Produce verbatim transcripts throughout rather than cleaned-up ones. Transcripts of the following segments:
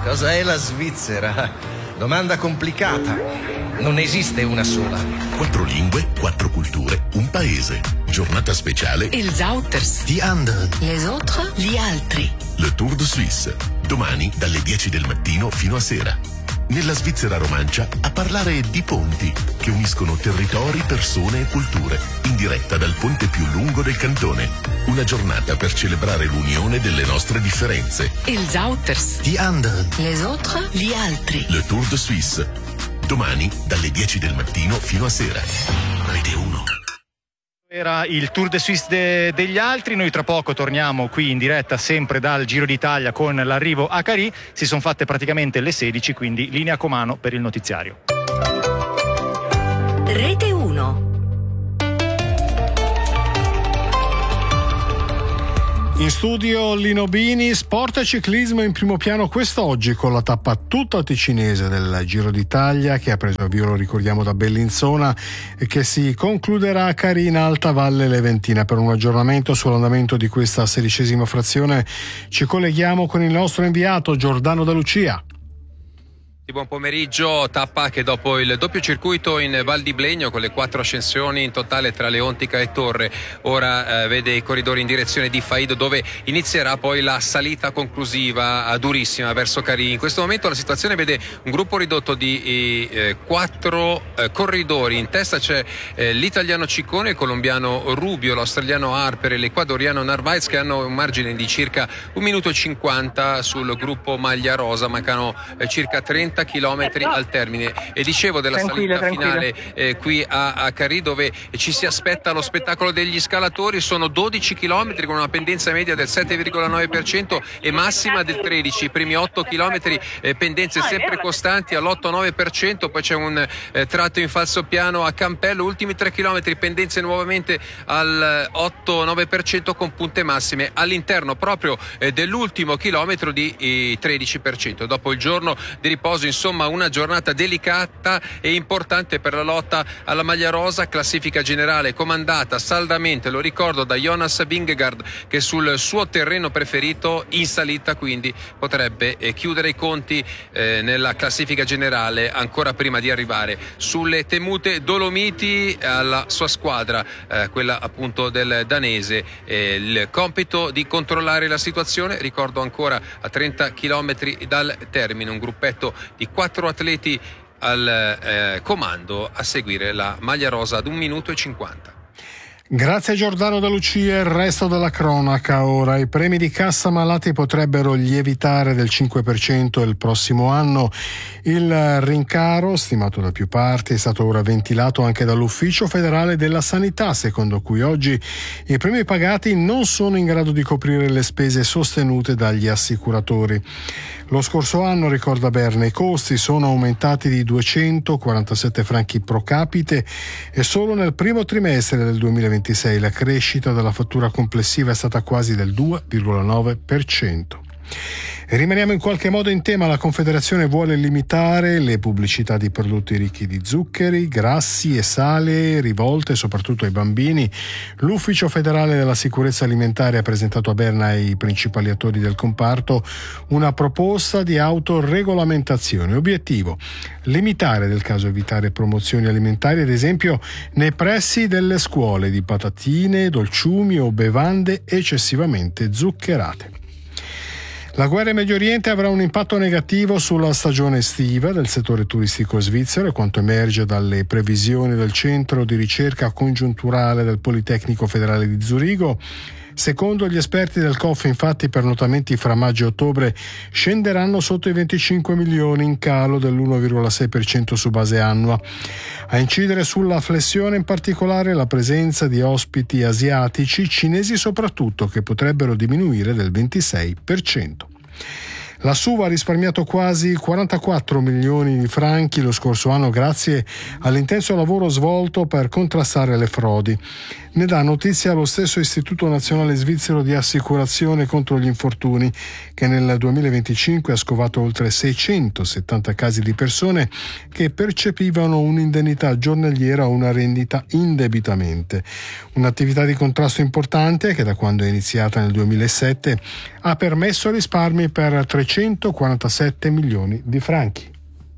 Cosa è la Svizzera? Domanda complicata. Non esiste una sola. Quattro lingue, quattro culture, un paese. Giornata speciale. Ils Outers. Die anderen. Les autres. Gli altri. Le Tour de Suisse. Domani dalle dieci del mattino fino a sera. Nella Svizzera romancia a parlare di ponti che uniscono territori, persone e culture, in diretta dal ponte più lungo del cantone. Una giornata per celebrare l'unione delle nostre differenze. Ils Outers. Die anderen. Les autres. Gli altri. Le Tour de Suisse. Domani dalle dieci del mattino fino a sera. Rete uno. Era il Tour de Suisse de, degli altri. Noi tra poco torniamo qui in diretta sempre dal Giro d'Italia con l'arrivo a Carì. Si sono fatte praticamente le sedici, quindi linea comando per il notiziario. Rete uno. In studio Lino Bini, sport e ciclismo in primo piano quest'oggi con la tappa tutta ticinese del Giro d'Italia che ha preso avvio, lo ricordiamo, da Bellinzona e che si concluderà a Carì in Alta Valle Leventina. Per un aggiornamento sull'andamento di questa sedicesima frazione ci colleghiamo con il nostro inviato Giordano Da Lucia. Buon pomeriggio, tappa che dopo il doppio circuito in Val di Blegno con le quattro ascensioni in totale tra Leontica e Torre ora eh, vede i corridori in direzione di Faido, dove inizierà poi la salita conclusiva eh, durissima verso Carì. In questo momento la situazione vede un gruppo ridotto di eh, quattro eh, corridori. In testa c'è eh, l'italiano Ciccone, il colombiano Rubio, l'australiano Harper e l'ecuadoriano Narvaez, che hanno un margine di circa un minuto e cinquanta sul gruppo maglia rosa. Mancano eh, circa trenta chilometri al termine, e dicevo della tranquilla, salita tranquilla. finale eh, qui a, a Carì, dove ci si aspetta lo spettacolo degli scalatori. Sono dodici chilometri con una pendenza media del sette virgola nove per cento e massima del tredici. I primi otto chilometri eh, pendenze sempre costanti all'otto nove per cento, poi c'è un eh, tratto in falso piano a Campello, ultimi tre chilometri pendenze nuovamente al otto nove per cento con punte massime all'interno proprio eh, dell'ultimo chilometro di eh, tredici per cento. Dopo il giorno di riposo, insomma, una giornata delicata e importante per la lotta alla maglia rosa. Classifica generale comandata saldamente, lo ricordo, da Jonas Vingegaard, che sul suo terreno preferito in salita quindi potrebbe eh, chiudere i conti eh, nella classifica generale ancora prima di arrivare sulle temute Dolomiti alla sua squadra, eh, quella appunto del danese. Eh, il compito di controllare la situazione, ricordo ancora a trenta chilometri dal termine, un gruppetto di quattro atleti al eh, comando a seguire la maglia rosa ad un minuto e cinquanta. Grazie Giordano Da Lucia. Il resto della cronaca ora. I premi di cassa malati potrebbero lievitare del cinque per cento il prossimo anno. Il rincaro, stimato da più parti, è stato ora ventilato anche dall'Ufficio federale della sanità, secondo cui oggi i premi pagati non sono in grado di coprire le spese sostenute dagli assicuratori. Lo scorso anno, ricorda Berna, i costi sono aumentati di duecentoquarantasette franchi pro capite e solo nel primo trimestre del duemilaventisei la crescita della fattura complessiva è stata quasi del due virgola nove per cento. E rimaniamo in qualche modo in tema. La Confederazione vuole limitare le pubblicità di prodotti ricchi di zuccheri, grassi e sale rivolte soprattutto ai bambini. L'Ufficio federale della sicurezza alimentare ha presentato a Berna ai principali attori del comparto una proposta di autoregolamentazione. Obiettivo: limitare, nel caso evitare promozioni alimentari, ad esempio nei pressi delle scuole, di patatine, dolciumi o bevande eccessivamente zuccherate. La guerra in Medio Oriente avrà un impatto negativo sulla stagione estiva del settore turistico svizzero, quanto emerge dalle previsioni del Centro di Ricerca Congiunturale del Politecnico Federale di Zurigo. Secondo gli esperti del C O F, infatti, i pernotamenti fra maggio e ottobre scenderanno sotto i venticinque milioni, in calo dell'uno virgola sei per cento su base annua. A incidere sulla flessione in particolare la presenza di ospiti asiatici, cinesi soprattutto, che potrebbero diminuire del ventisei per cento. La SUV ha risparmiato quasi quarantaquattro milioni di franchi lo scorso anno grazie all'intenso lavoro svolto per contrastare le frodi. Ne dà notizia lo stesso Istituto Nazionale Svizzero di Assicurazione contro gli Infortuni, che nel duemilaventicinque ha scovato oltre seicentosettanta casi di persone che percepivano un'indennità giornaliera o una rendita indebitamente. Un'attività di contrasto importante che, da quando è iniziata nel duemilasette, ha permesso risparmi per trecento cinquecentoquarantasette milioni di franchi.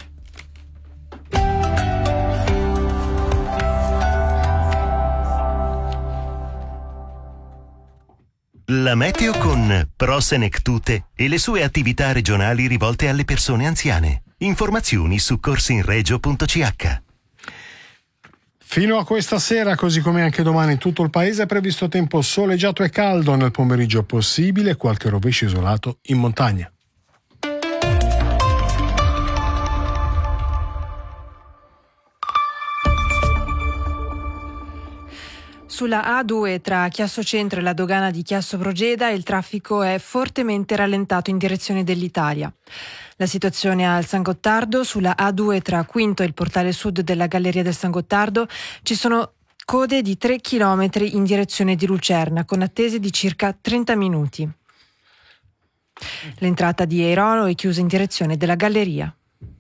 La meteo con Pro Senectute e le sue attività regionali rivolte alle persone anziane. Informazioni su corsinregio punto c h. Fino a questa sera, così come anche domani in tutto il paese, è previsto tempo soleggiato e caldo, nel pomeriggio possibile qualche rovescio isolato in montagna. Sulla A due tra Chiasso Centro e la dogana di Chiasso Progeda il traffico è fortemente rallentato in direzione dell'Italia. La situazione al San Gottardo, sulla A due tra Quinto e il portale sud della Galleria del San Gottardo, ci sono code di tre chilometri in direzione di Lucerna, con attese di circa trenta minuti. L'entrata di Eirolo è chiusa in direzione della Galleria.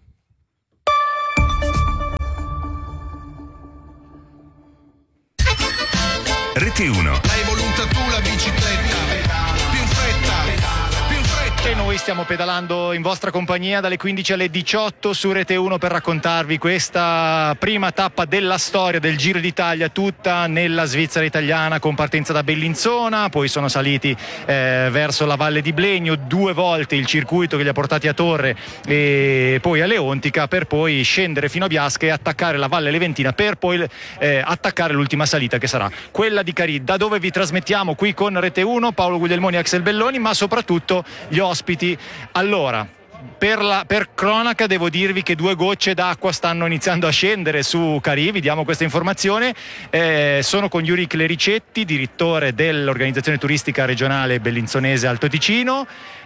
Rete uno. L'hai voluta tu la bicicletta, più in fretta, più in fretta. E noi stiamo pedalando in vostra compagnia dalle quindici alle diciotto su Rete uno per raccontarvi questa prima tappa della storia del Giro d'Italia, tutta nella Svizzera italiana, con partenza da Bellinzona, poi sono saliti eh, verso la Valle di Blegno, due volte il circuito che li ha portati a Torre e poi a Leontica, per poi scendere fino a Biasca e attaccare la Valle Leventina, per poi eh, attaccare l'ultima salita che sarà quella di Carì, da dove vi trasmettiamo qui con Rete uno, Paolo Guglielmoni e Axel Belloni, ma soprattutto gli ospiti. Allora, per, la, per cronaca devo dirvi che due gocce d'acqua stanno iniziando a scendere su Carì, vi diamo questa informazione. Eh, sono con Yuri Clericetti, direttore dell'organizzazione turistica regionale bellinzonese Alto Ticino.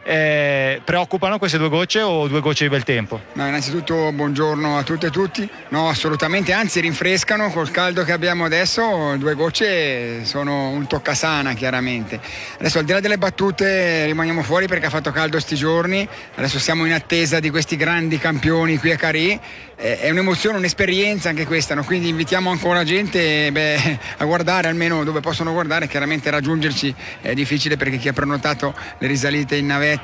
Eh, preoccupano queste due gocce o due gocce di bel tempo? No, innanzitutto buongiorno a tutte e tutti. No, assolutamente, anzi rinfrescano col caldo che abbiamo adesso. Due gocce sono un toccasana, chiaramente. Adesso, al di là delle battute, rimaniamo fuori perché ha fatto caldo sti giorni. Adesso siamo in attesa di questi grandi campioni qui a Carì. Eh, è un'emozione, un'esperienza anche questa, no? Quindi invitiamo ancora gente beh, a guardare, almeno dove possono guardare. Chiaramente raggiungerci è difficile perché chi ha prenotato le risalite in navetta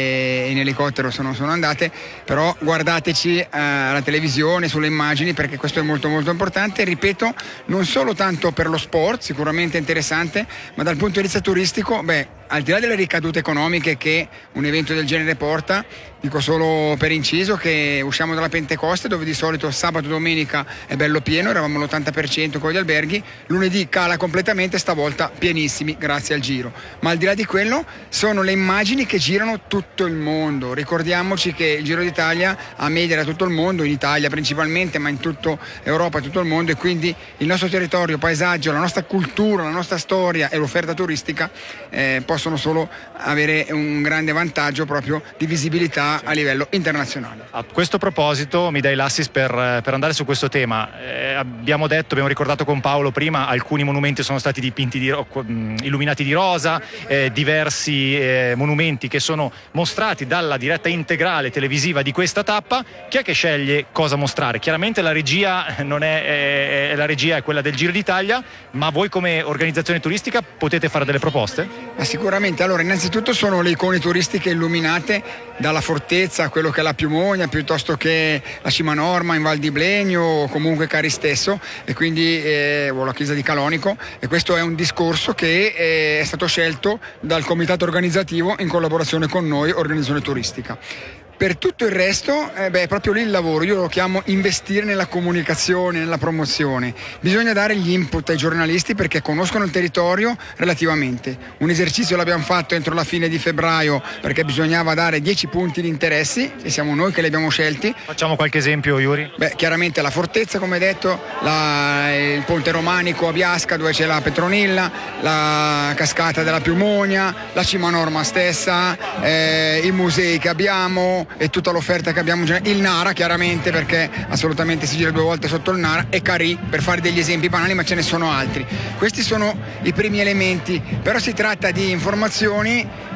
e in elicottero sono, sono andate, però guardateci eh, alla televisione, sulle immagini, perché questo è molto molto importante, ripeto, non solo tanto per lo sport, sicuramente interessante, ma dal punto di vista turistico, beh, al di là delle ricadute economiche che un evento del genere porta, dico solo per inciso che usciamo dalla Pentecoste, dove di solito sabato e domenica è bello pieno, eravamo all'ottanta per cento con gli alberghi, lunedì cala completamente, stavolta pienissimi grazie al Giro. Ma al di là di quello sono le immagini che girano tutto il mondo. Ricordiamoci che il Giro d'Italia ha media da tutto il mondo, in Italia principalmente, ma in tutta Europa e tutto il mondo, e quindi il nostro territorio, paesaggio, la nostra cultura, la nostra storia e l'offerta turistica eh, possono solo avere un grande vantaggio proprio di visibilità a livello internazionale. A questo proposito mi dai l'assist per, per andare su questo tema. Eh, abbiamo detto, abbiamo ricordato con Paolo prima, alcuni monumenti sono stati dipinti di, illuminati di rosa, eh, diversi eh, monumenti che sono mostrati dalla diretta integrale televisiva di questa tappa. Chi è che sceglie cosa mostrare? Chiaramente la regia non è, è la regia è quella del Giro d'Italia, ma voi come organizzazione turistica potete fare delle proposte? Ma sicuramente, allora innanzitutto sono le icone turistiche illuminate dalla fortezza a quello che è la Piumonia, piuttosto che la Cima Norma in Val di Blegno o comunque Carì stesso, e quindi eh, o la chiesa di Calonico, e questo è un discorso che eh, è stato scelto dal comitato organizzativo in collaborazione con noi, organizzazione turistica. Per tutto il resto, eh beh, è proprio lì il lavoro, io lo chiamo investire nella comunicazione, nella promozione. Bisogna dare gli input ai giornalisti perché conoscono il territorio relativamente. Un esercizio l'abbiamo fatto entro la fine di febbraio perché bisognava dare dieci punti di interessi e siamo noi che li abbiamo scelti. Facciamo qualche esempio, Yuri? Beh, chiaramente la fortezza, come detto, la, il ponte romanico a Biasca dove c'è la Petronilla, la cascata della Piumonia, la Cima Norma stessa, eh, i musei che abbiamo e tutta l'offerta che abbiamo, il Nara chiaramente perché assolutamente si gira due volte sotto il Nara, e Carì, per fare degli esempi banali, ma ce ne sono altri. Questi sono i primi elementi, però si tratta di informazioni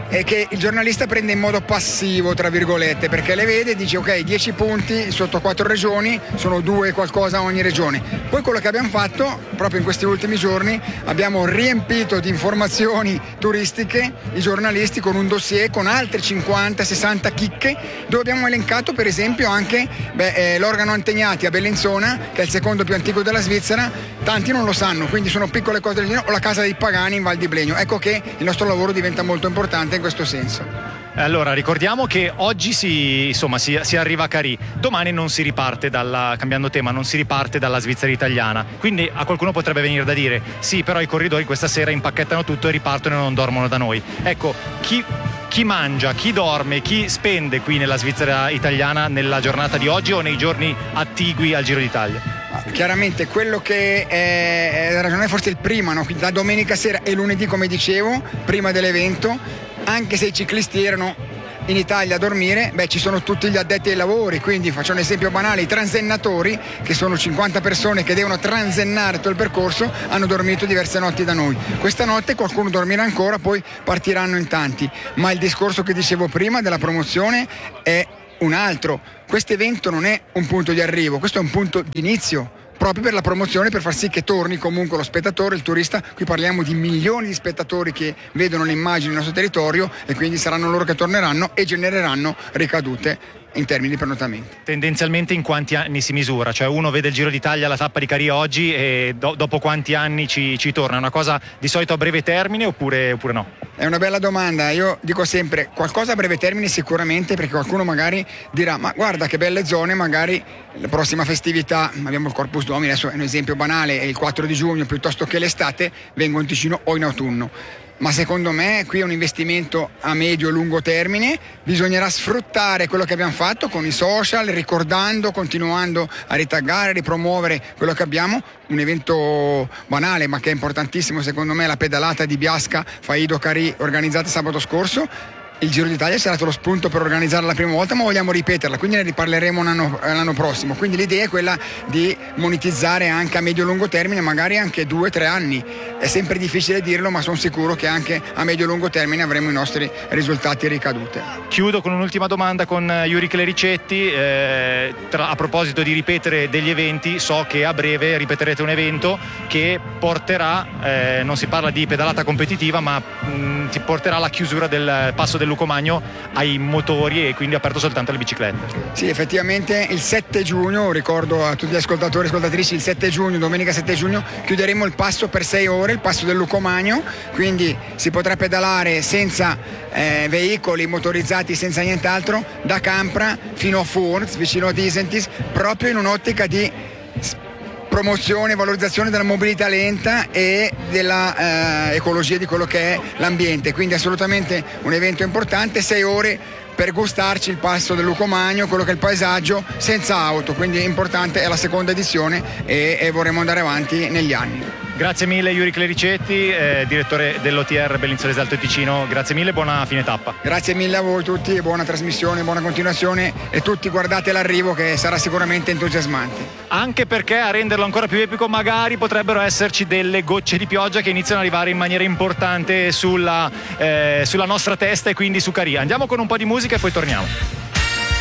e che il giornalista prende in modo passivo, tra virgolette, perché le vede e dice ok, dieci punti sotto quattro regioni, sono due qualcosa ogni regione. Poi quello che abbiamo fatto proprio in questi ultimi giorni, abbiamo riempito di informazioni turistiche i giornalisti con un dossier con altre cinquanta sessanta chicche, dove abbiamo elencato per esempio anche beh, eh, l'organo Antegnati a Bellinzona, che è il secondo più antico della Svizzera. Tanti non lo sanno, quindi sono piccole cose del genere, o la casa dei Pagani in Val di Blegno. Ecco che il nostro lavoro diventa molto importante in questo senso. Allora, ricordiamo che oggi si, insomma, si, si arriva a Carì, domani non si riparte dalla, cambiando tema, non si riparte dalla Svizzera italiana, quindi a qualcuno potrebbe venire da dire sì, però i corridori questa sera impacchettano tutto e ripartono e non dormono da noi. Ecco, chi, chi mangia, chi dorme, chi spende qui nella Svizzera italiana nella giornata di oggi o nei giorni attigui al Giro d'Italia? Chiaramente quello che è, è ragione forse il prima, no? Da domenica sera e lunedì, come dicevo, prima dell'evento, anche se i ciclisti erano in Italia a dormire, beh, ci sono tutti gli addetti ai lavori, quindi faccio un esempio banale, i transennatori, che sono cinquanta persone che devono transennare tutto il percorso, hanno dormito diverse notti da noi. Questa notte qualcuno dormirà ancora, poi partiranno in tanti, ma il discorso che dicevo prima della promozione è un altro. Questo evento non è un punto di arrivo, questo è un punto di inizio, proprio per la promozione, per far sì che torni comunque lo spettatore, il turista. Qui parliamo di milioni di spettatori che vedono le immagini del nostro territorio e quindi saranno loro che torneranno e genereranno ricadute in termini di prenotamenti. Tendenzialmente in quanti anni si misura? Cioè uno vede il Giro d'Italia, la tappa di Carì oggi e do- dopo quanti anni ci, ci torna? È una cosa di solito a breve termine oppure, oppure no? È una bella domanda, io dico sempre qualcosa a breve termine sicuramente, perché qualcuno magari dirà ma guarda che belle zone, magari la prossima festività, abbiamo il Corpus Domini, adesso è un esempio banale, è il quattro di giugno piuttosto che l'estate, vengo in Ticino o in autunno. Ma secondo me qui è un investimento a medio e lungo termine, bisognerà sfruttare quello che abbiamo fatto con i social, ricordando, continuando a ritaggare, a ripromuovere quello che abbiamo. Un evento banale ma che è importantissimo secondo me, la pedalata di Biasca Faido Carì organizzata sabato scorso. Il Giro d'Italia ci ha dato lo spunto per organizzarla la prima volta, ma vogliamo ripeterla, quindi ne riparleremo l'anno, l'anno prossimo. Quindi l'idea è quella di monetizzare anche a medio-lungo termine, magari anche due o tre anni. È sempre difficile dirlo, ma sono sicuro che anche a medio-lungo termine avremo i nostri risultati e ricadute. Chiudo con un'ultima domanda con Yuri Clericetti. Eh, tra, a proposito di ripetere degli eventi, so che a breve ripeterete un evento che porterà, eh, non si parla di pedalata competitiva, ma mh, ti porterà alla chiusura del passo del Lucomagno ai motori e quindi aperto soltanto alle biciclette. Sì, effettivamente il sette giugno, ricordo a tutti gli ascoltatori e ascoltatrici, il sette giugno, domenica sette giugno, chiuderemo il passo per sei ore, il passo del Lucomagno, quindi si potrà pedalare senza eh, veicoli motorizzati, senza nient'altro, da Campra fino a Furz, vicino a Disentis, proprio in un'ottica di promozione e valorizzazione della mobilità lenta e della eh, ecologia di quello che è l'ambiente, quindi assolutamente un evento importante, sei ore per gustarci il passo del Lucomagno, quello che è il paesaggio senza auto, quindi importante, è la seconda edizione e, e vorremmo andare avanti negli anni. Grazie mille Yuri Clericetti, eh, direttore dell'O T R Bellinzona Esalto Ticino, grazie mille, buona fine tappa. Grazie mille a voi tutti e buona trasmissione, buona continuazione e tutti guardate l'arrivo che sarà sicuramente entusiasmante. Anche perché a renderlo ancora più epico magari potrebbero esserci delle gocce di pioggia che iniziano ad arrivare in maniera importante sulla, eh, sulla nostra testa e quindi su Carì. Andiamo con un po' di musica e poi torniamo.